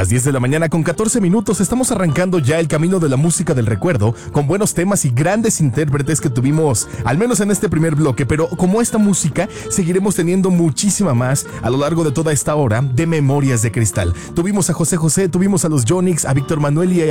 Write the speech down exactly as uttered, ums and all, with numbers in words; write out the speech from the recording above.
las diez de la mañana con catorce minutos estamos arrancando ya el camino de la música del recuerdo con buenos temas y grandes intérpretes que tuvimos, al menos en este primer bloque, pero como esta música seguiremos teniendo muchísima más a lo largo de toda esta hora de Memorias de Cristal. Tuvimos a José José, tuvimos a los Yonix, a Víctor Manuel y a